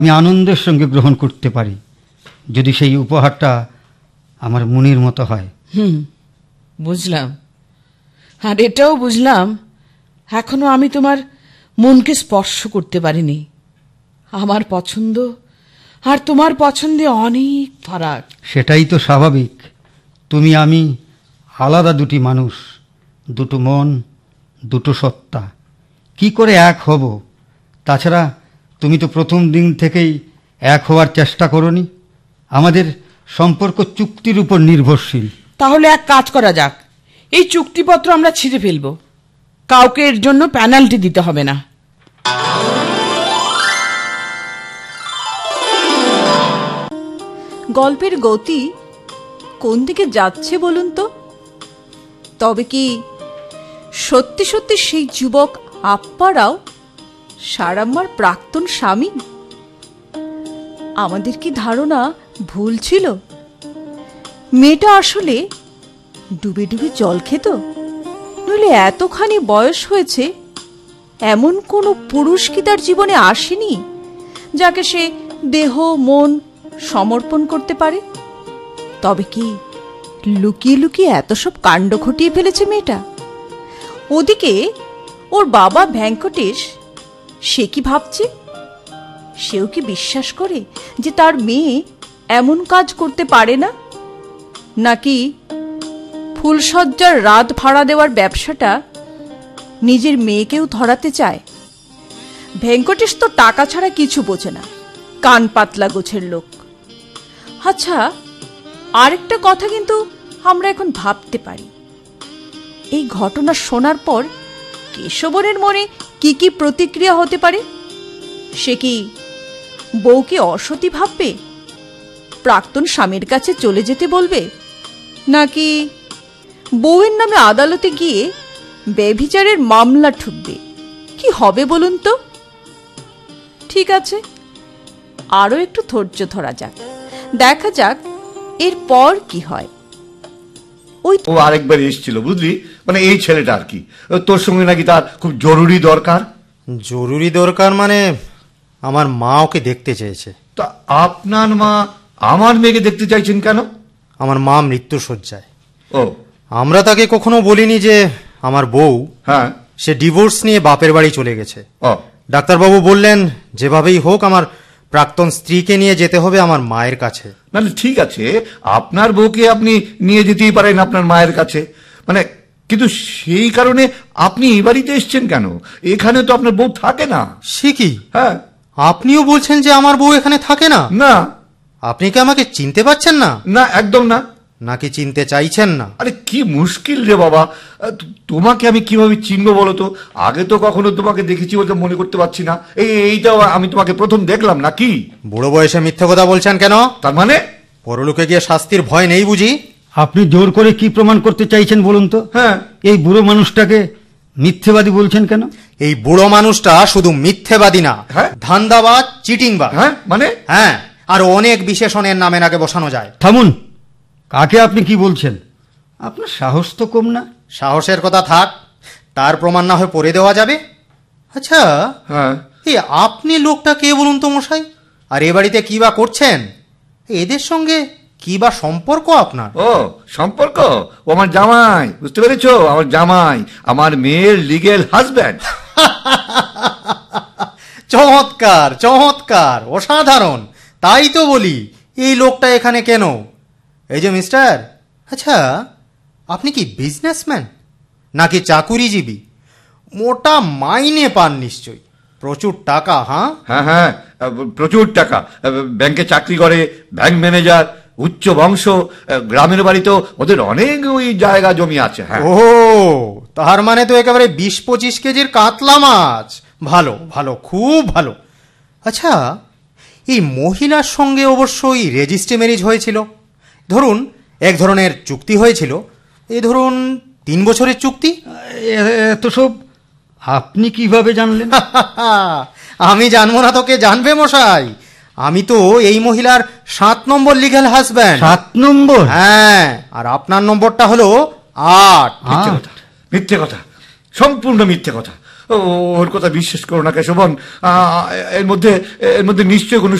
আমি আনন্দের সঙ্গে গ্রহণ করতে পারি, যদি সেই উপহারটা আমার মনির মতো হয়। বুঝলাম। আর এটাও বুঝলাম এখনো আমি তোমার মনকে স্পর্শ করতে পারিনি। আমার পছন্দ আর তোমার পছন্দে অনেক ফারাক। সেটাই তো স্বাভাবিক। তুমি আমি আলাদা দুটি মানুষ, দুটো মন, দুটো সত্তা। কি করে এক হব? তাছাড়া তুমি তো প্রথম দিন থেকেই এক হওয়ার চেষ্টা করনি। আমাদের সম্পর্ক চুক্তির উপর নির্ভরশীল। তাহলে এক কাজ করা যাক, এই চুক্তিপত্র আমরা ছিঁড়ে ফেলব। কাউকে এর জন্য পেনাল্টি দিতে হবে না। গল্পের গতি কোন দিকে যাচ্ছে বলুন তো? তবে কি সত্যি সত্যি সেই যুবক আপ্পারাও সারাম্মার প্রাক্তন স্বামী? আমাদের কি ধারণা ভুল ছিল? মেয়েটা আসলে ডুবে ডুবে জল খেত? নইলে এতখানি বয়স হয়েছে এমন কোনো পুরুষ কি তার জীবনে আসেনি যাকে সে দেহ মন সমর্পণ করতে পারে? তবে কি লুকিয়ে লুকিয়ে এত সব কাণ্ড ঘটিয়ে ফেলেছে মেয়েটা? ওদিকে ওর বাবা ভেঙ্কটেশ, সে কি ভাবছে? সেও কি বিশ্বাস করে যে তার মেয়ে এমন কাজ করতে পারে না? নাকি ফুলসজ্জার রাত ভাড়া দেওয়ার ব্যবসাটা নিজের মেয়েকেও ধরাতে চায়? ভেঙ্কটেশ তো টাকা ছাড়া কিছু বোঝে না, কান পাতলা গোছের লোক। আচ্ছা, আরেকটা কথা কিন্তু আমরা এখন ভাবতে পারি। এই ঘটনা শোনার পর কেশবনের মনে কি কি প্রতিক্রিয়া হতে পারে? সে কি বউকে অসতী ভাববে, প্রাক্তন স্বামীর কাছে চলে যেতে বলবে, নাকি বউয়ের নামে আদালতে গিয়ে ব্যভিচারের মামলা ঠুকবে? কি হবে বলুন তো? ঠিক আছে, আরো একটু ধৈর্য ধরা যাক, দেখা যাক এরপর কি হয়। ও আরেকবার এসেছিল বুঝলি, মানে এই ছেলেটা আর কি, তোর সঙ্গে নাকি তার খুব জরুরি দরকার। জরুরি দরকার মানে আমার মা ওকে দেখতে চেয়েছে। তা আপনার মা আমার মেয়েকে দেখতে চাইছেন কেন? আমার মা মৃত্যুশয্যায়। ও, আমরা তাকে কখনো বলিনি যে আমার বউ, হ্যাঁ, সে ডিভোর্স নিয়ে বাপের বাড়ি চলে গেছে। ও, ডাক্তারবাবু বললেন যেভাবেই হোক আমার প্রাক্তন স্ত্রীকে নিয়ে যেতে হবে আমার মায়ের কাছে। মানে ঠিক আছে, আপনার বউকে আপনি নিয়ে যেতেই পারেন আপনার মায়ের কাছে, মানে কিন্তু সেই কারণে আপনি এই বাড়িতে এসছেন কেন? এখানে তো আপনার বউ থাকে না। সে কি? হ্যাঁ, আপনিও বলছেন যে আমার বউ এখানে থাকে না? না। আপনি কি আমাকে চিনতে পারছেন না? না, একদম না। নাকি চিনতে চাইছেন না? আরে কি মুশকিল রে বাবা, তোমাকে আমি কিভাবে চিনবো বলো তো? আগে তো কখনো তোমাকে দেখেছি বলতে মনে করতে পারছি না। এইটাও আমি তোমাকে প্রথম দেখলাম নাকি? বুড়ো বয়সে মিথ্যে কথা বলছেন কেন? তার মানে পরলোকে গিয়ে শাস্তির ভয় নেই বুঝি? আপনি জোর করে কি প্রমাণ করতে চাইছেন বলুন তো? হ্যাঁ, এই বুড়ো মানুষটাকে মিথ্যেবাদী বলছেন কেন? এই বুড়ো মানুষটা শুধু মিথ্যেবাদী না, হ্যাঁ, ধান্দাবাজ, চিটিংবাজ। হ্যাঁ মানে? হ্যাঁ, আর অনেক বিশেষণের নামে নাকে বসানো যায়। থামুন, কাকে আপনি কি বলছেন? আপনার সাহস তো কম না। সাহসের কথা থাক, তার প্রমাণ না হয় পড়ে দেওয়া যাবে। আচ্ছা, হ্যাঁ, এই আপনি লোকটা কে বলুন তো মশাই? আর এ বাড়িতে কি বা করছেন? এদের সঙ্গে কি বা সম্পর্ক আপনার? ও সম্পর্ক, ও আমার জামাই, বুঝতে পেরেছো? আমার জামাই, আমার মেয়ের লিগেল হাজব্যান্ড। চমৎকার চমৎকার, অসাধারণ। তাই তো বলি, এই লোকটা এখানে কেন? এই যে মিস্টার, আচ্ছা আপনি কি বিজনেসম্যান নাকি চাকুরিজীবী? মোটা মাইনে পান নিশ্চয়ই, প্রচুর টাকা। হ্যাঁ হ্যাঁ হ্যাঁ, প্রচুর টাকা, ব্যাংকে চাকরি করে, ব্যাংক ম্যানেজার, উচ্চ বংশ, গ্রামের বাড়িতেও ওদের অনেক ওই জায়গা জমি আছে। হ্যাঁ। ও, তার মানে তো একেবারে 20-25 কেজির কাতলা মাছ। ভালো ভালো, খুব ভালো। আচ্ছা, এই মহিলার সঙ্গে অবশ্যই রেজিস্ট্রি ম্যারেজ হয়েছিল। ধরুন এক ধরনের চুক্তি হয়েছিল, এই ধরুন 3 বছরের চুক্তি। এত সব আপনি কিভাবে জানলেন? আমি জানবো না তো কে জানবে মশাই? আমি তো এই মহিলার 7 নম্বর লিগ্যাল হাজব্যান্ড। 7 নম্বর? হ্যাঁ, আর আপনার নম্বরটা হলো 8। মিথ্যে কথা, মিথ্যে কথা, সম্পূর্ণ মিথ্যে কথা। ওর কথা বিশ্বাস করো না কেশবন। এর মধ্যে নিশ্চয়ই কোনো